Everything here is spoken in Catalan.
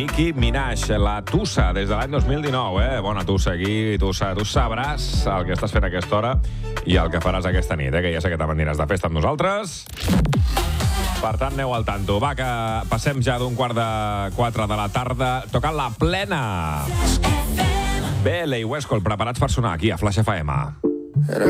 Nicki Minaj, la Tussa, des de l'any 2019, Bona Tussa aquí, Tussa. Tu sabràs el que estàs fent a aquesta hora i el que faràs aquesta nit, que ja sé que te'n aniràs de festa amb nosaltres. Per tant, aneu al tanto. Va, que passem ja d'un 3:45 de la tarda, tocant la plena. BL i Westcol preparats per sonar aquí a Flash FM.